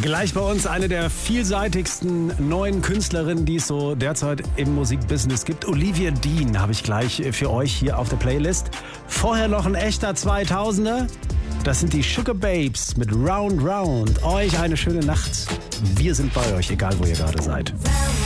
Gleich bei uns eine der vielseitigsten neuen Künstlerinnen, die es so derzeit im Musikbusiness gibt. Olivia Dean habe ich gleich für euch hier auf der Playlist. Vorher noch ein echter 2000er. Das sind die Sugababes mit Round Round. Euch eine schöne Nacht. Wir sind bei euch, egal wo ihr gerade seid.